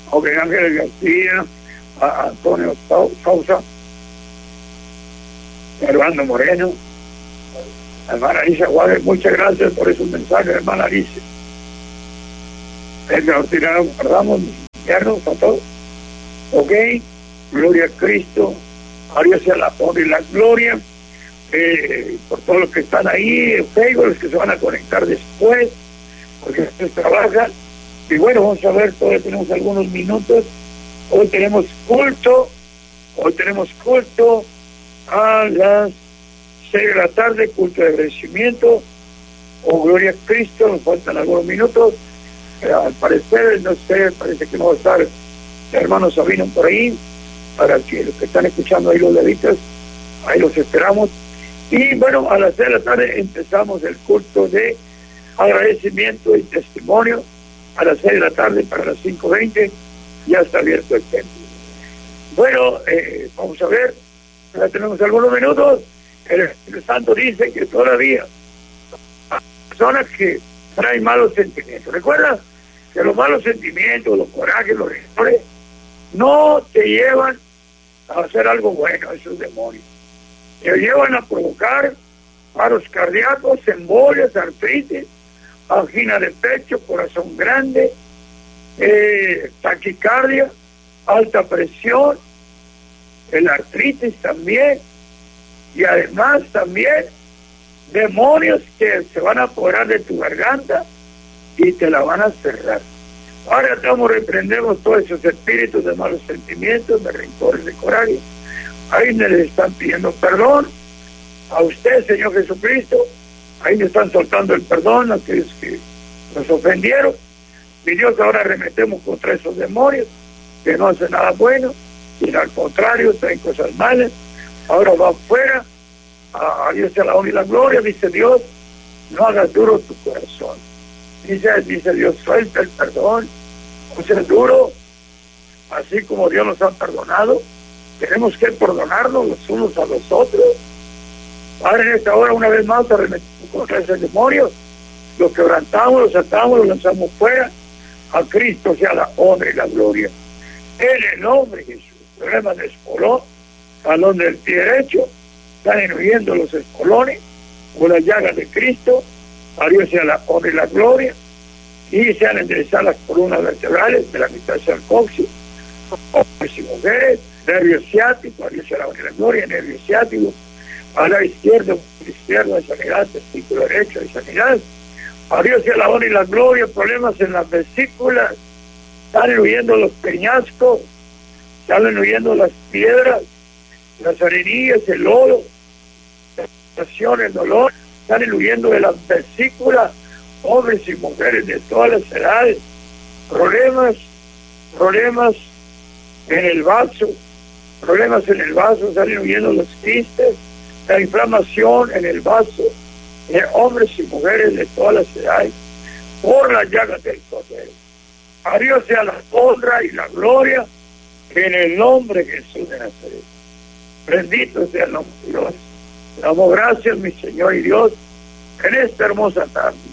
Joven Ángel García, a Antonio Sousa, Hermano Moreno, hermana Alicia Juárez, muchas gracias por esos mensajes, hermana Alicia. Guardamos inviernos a todos. Ok, gloria a Cristo, a Dios sea la honra y la gloria, por todos los que están ahí en Facebook, los que se van a conectar después, porque ustedes trabajan. Y bueno, vamos a ver, todavía tenemos algunos minutos. Hoy tenemos culto a las 6 de la tarde, culto de agradecimiento, o gloria a Cristo, nos faltan algunos minutos. Al parecer, no sé, parece que no va a estar el hermano Sabino por ahí, para que los que están escuchando ahí los levitas, ahí los esperamos. Y bueno, a las 6 de la tarde empezamos el culto de agradecimiento y testimonio. A las 6 de la tarde para las 5:20 ya está abierto el templo. Bueno, vamos a ver, ya tenemos algunos minutos. El Espíritu Santo dice que todavía hay personas que traen malos sentimientos. Recuerda que los malos sentimientos, los corajes, los rencores no te llevan a hacer algo bueno, esos demonios. Te llevan a provocar paros cardíacos, embolias, artritis, angina de pecho, corazón grande, taquicardia, alta presión, el artritis también, y además también demonios que se van a apoderar de tu garganta y te la van a cerrar. Ahora reprendemos todos esos espíritus de malos sentimientos, de rencores, de coraje. Ahí me les están pidiendo perdón a usted, Señor Jesucristo. Ahí me están soltando el perdón a aquellos que nos ofendieron. Mi Dios, ahora arremetemos contra esos demonios que no hacen nada bueno, y al contrario, traen cosas malas. Ahora va afuera, a Dios sea la honra y la gloria, dice Dios, no hagas duro tu corazón. Dice Dios, suelta el perdón, no seas duro, así como Dios nos ha perdonado, tenemos que perdonarnos los unos a los otros. Padre, en esta hora una vez más arremetemos contra ese demonio, lo quebrantamos, lo atamos, lo lanzamos fuera. A Cristo sea la honra y la gloria. En el nombre de Jesús. Problemas de espolón, talón del pie derecho, están huyendo los espolones, con las llagas de Cristo. A Dios sea la honra y la gloria. Y se han enderezado las columnas vertebrales de la mitad hacia el coxis, hombres y mujeres, nervio ciático, a Dios sea la honra y la gloria, nervio ciático, a la izquierda de sanidad, testículo derecho de sanidad. A Dios sea la honra y la gloria, problemas en las vesículas, salen huyendo los peñascos, salen huyendo las piedras, las arenillas, el lodo, la sensación, el dolor, salen huyendo de las vesículas, hombres y mujeres de todas las edades, problemas en el vaso, salen huyendo los quistes, la inflamación en el vaso, de hombres y mujeres de todas las edades, por las llagas del Cordero. A Dios sea la honra y la gloria, en el nombre de Jesús de Nazaret. Bendito sea el nombre de Dios. Damos gracias, mi Señor y Dios, en esta hermosa tarde.